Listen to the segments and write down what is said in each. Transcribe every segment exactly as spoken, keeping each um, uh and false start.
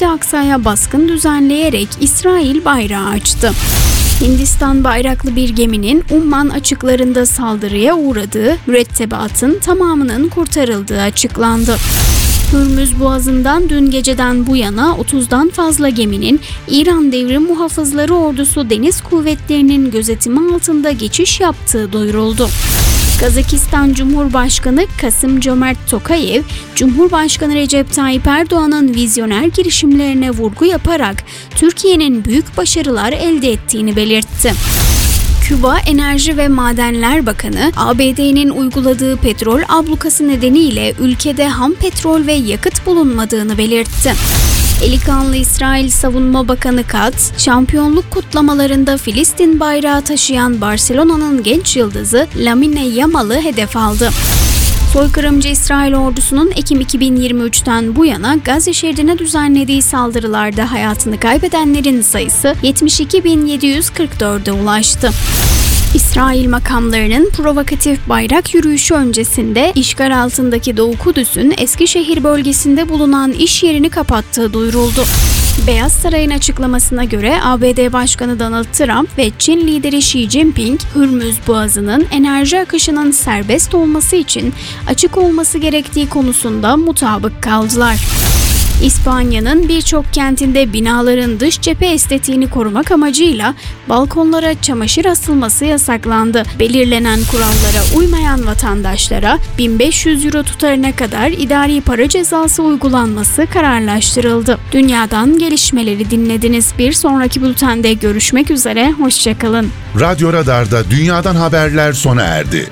Mescid-i Aksa'ya baskın düzenleyerek İsrail bayrağı açtı. Hindistan bayraklı bir geminin Umman açıklarında saldırıya uğradığı, mürettebatın tamamının kurtarıldığı açıklandı. Hürmüz Boğazı'ndan dün geceden bu yana otuzdan fazla geminin İran Devrim Muhafızları Ordusu Deniz Kuvvetleri'nin gözetimi altında geçiş yaptığı duyuruldu. Kazakistan Cumhurbaşkanı Kasım-Cömert Tokayev, Cumhurbaşkanı Recep Tayyip Erdoğan'ın vizyoner girişimlerine vurgu yaparak Türkiye'nin büyük başarılar elde ettiğini belirtti. Küba Enerji ve Madenler Bakanı, A B D'nin uyguladığı petrol ablukası nedeniyle ülkede ham petrol ve yakıt bulunmadığını belirtti. Eli kanlı İsrail Savunma Bakanı Katz, şampiyonluk kutlamalarında Filistin bayrağı taşıyan Barcelona'nın genç yıldızı Lamine Yamal'ı hedef aldı. Soykırımcı İsrail ordusunun Ekim iki bin yirmi üçten bu yana Gazze şeridine düzenlediği saldırılarda hayatını kaybedenlerin sayısı yetmiş iki bin yedi yüz kırk dörde ulaştı. İsrail makamlarının provokatif bayrak yürüyüşü öncesinde işgal altındaki Doğu Kudüs'ün Eskişehir bölgesinde bulunan iş yerini kapattığı duyuruldu. Beyaz Saray'ın açıklamasına göre A B D Başkanı Donald Trump ve Çin lideri Xi Jinping, Hürmüz Boğazı'nın enerji akışının serbest olması için açık olması gerektiği konusunda mutabık kaldılar. İspanya'nın birçok kentinde binaların dış cephe estetiğini korumak amacıyla balkonlara çamaşır asılması yasaklandı. Belirlenen kurallara uymayan vatandaşlara bin beş yüz euro tutarına kadar idari para cezası uygulanması kararlaştırıldı. Dünyadan gelişmeleri dinlediniz. Bir sonraki bültende görüşmek üzere. Hoşçakalın. Radyo Radar'da dünyadan haberler sona erdi.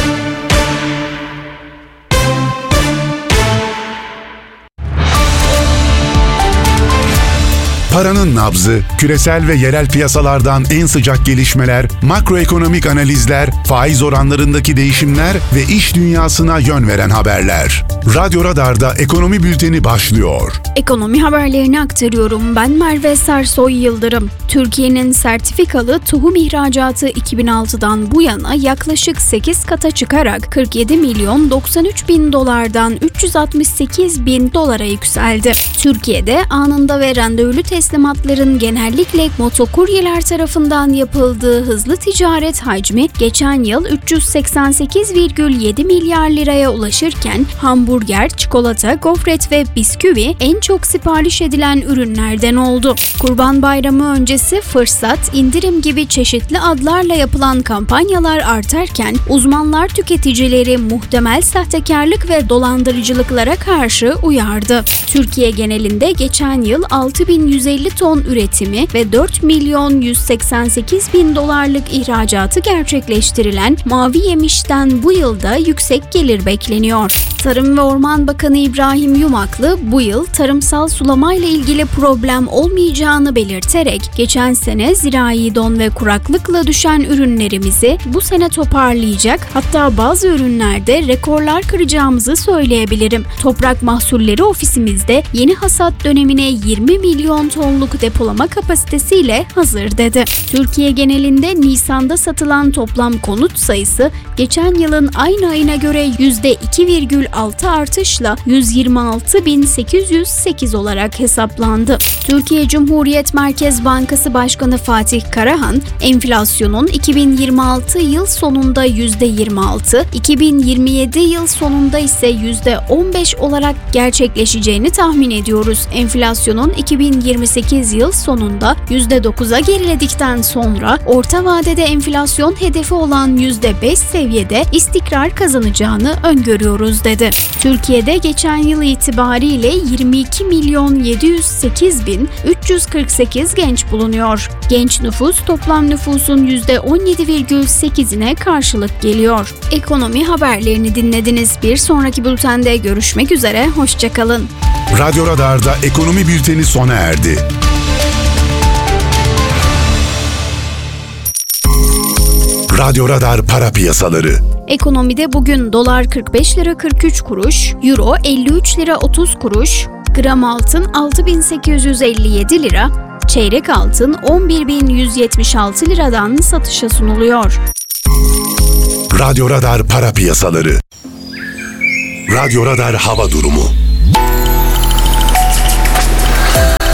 Paranın nabzı, küresel ve yerel piyasalardan en sıcak gelişmeler, makroekonomik analizler, faiz oranlarındaki değişimler ve iş dünyasına yön veren haberler. Radyo Radar'da Ekonomi Bülteni başlıyor. Ekonomi haberlerini aktarıyorum. Ben Merve Sersoy Yıldırım. Türkiye'nin sertifikalı tohum ihracatı iki bin altıdan bu yana yaklaşık sekiz kata çıkarak kırk yedi milyon doksan üç bin dolardan üç yüz altmış sekiz bin dolara yükseldi. Türkiye'de anında ve randevulu teslimatların genellikle motokuryeler tarafından yapıldığı hızlı ticaret hacmi geçen yıl üç yüz seksen sekiz virgül yedi milyar liraya ulaşırken hamburger, çikolata, gofret ve bisküvi en çok sipariş edilen ürünlerden oldu. Kurban Bayramı öncesi fırsat, indirim gibi çeşitli adlarla yapılan kampanyalar artarken uzmanlar tüketicileri muhtemel sahtekarlık ve dolandırıcılıklara karşı uyardı. Türkiye genelinde geçen yıl altı bin yüz elli ton üretimi ve dört milyon yüz seksen sekiz bin dolarlık ihracatı gerçekleştirilen Mavi Yemiş'ten bu yılda yüksek gelir bekleniyor. Tarım ve Orman Bakanı İbrahim Yumaklı bu yıl tarımsal sulamayla ilgili problem olmayacağını belirterek geçen sene zirai don ve kuraklıkla düşen ürünlerimizi bu sene toparlayacak, hatta bazı ürünlerde rekorlar kıracağımızı söyleyebilirim. Toprak Mahsulleri Ofisimizde yeni hasat dönemine yirmi milyon tonluk depolama kapasitesiyle hazır dedi. Türkiye genelinde Nisan'da satılan toplam konut sayısı geçen yılın aynı ayına göre yüzde iki virgül altı artışla yüz yirmi altı bin sekiz yüz sekiz olarak hesaplandı. Türkiye Cumhuriyet Merkez Bankası Başkanı Fatih Karahan, enflasyonun iki bin yirmi altı yıl sonunda yüzde yirmi altı, iki bin yirmi yedi yıl sonunda ise yüzde on beş olarak gerçekleşeceğini tahmin ediyoruz. Enflasyonun iki bin yirmi sekiz yıl sonunda yüzde dokuza geriledikten sonra orta vadede enflasyon hedefi olan yüzde beş seviyede istikrar kazanacağını öngörüyoruz dedi. Türkiye'de geçen yıl itibariyle yirmi iki milyon yedi yüz sekiz bin üç yüz kırk sekiz genç bulunuyor. Genç nüfus toplam nüfusun yüzde on yedi virgül sekizine karşılık geliyor. Ekonomi haberlerini dinlediniz. Bir sonraki bültende görüşmek üzere. Hoşçakalın. Radyo Radar'da Ekonomi Bülteni sona erdi. Radyo Radar Para Piyasaları. Ekonomide bugün dolar kırk beş lira kırk üç kuruş, euro elli üç lira otuz kuruş, gram altın altı bin sekiz yüz elli yedi lira, çeyrek altın on bir bin yüz yetmiş altı liradan satışa sunuluyor. Radyo Radar Para Piyasaları. Radyo Radar Hava Durumu.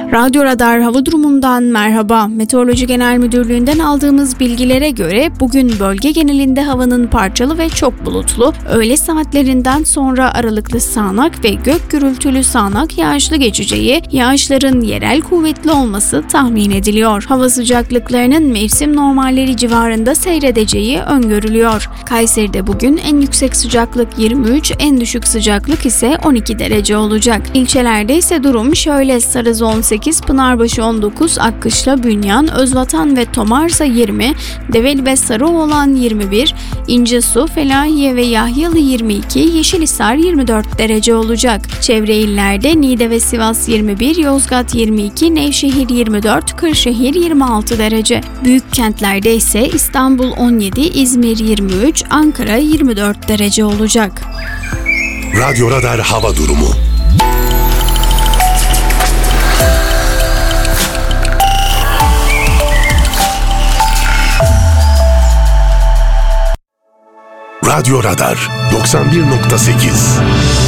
Radyo Radar hava durumundan merhaba. Meteoroloji Genel Müdürlüğü'nden aldığımız bilgilere göre bugün bölge genelinde havanın parçalı ve çok bulutlu, öğle saatlerinden sonra aralıklı sağanak ve gök gürültülü sağanak yağışlı geçeceği, yağışların yerel kuvvetli olması tahmin ediliyor. Hava sıcaklıklarının mevsim normalleri civarında seyredeceği öngörülüyor. Kayseri'de bugün en yüksek sıcaklık yirmi üç, en düşük sıcaklık ise on iki derece olacak. İlçelerde ise durum şöyle: Sarız on sekiz, Pınarbaşı on dokuz, Akkışla, Bünyan, Özvatan ve Tomarza yirmi, Develi ve Sarıoğlan yirmi bir, İncesu, Felahiye ve Yahyalı yirmi iki, Yeşilhisar yirmi dört derece olacak. Çevre illerde Niğde ve Sivas yirmi bir, Yozgat yirmi iki, Nevşehir yirmi dört, Kırşehir yirmi altı derece. Büyük kentlerde ise İstanbul on yedi, İzmir yirmi üç, Ankara yirmi dört derece olacak. Radyo Radar hava durumu. Radyo Radar doksan bir nokta sekiz